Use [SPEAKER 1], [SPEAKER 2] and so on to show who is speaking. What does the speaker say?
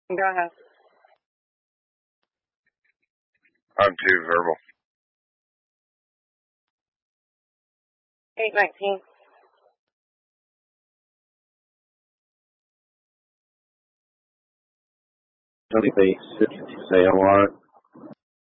[SPEAKER 1] Go ahead.
[SPEAKER 2] I'm too verbal.
[SPEAKER 1] 819.
[SPEAKER 3] Say hello.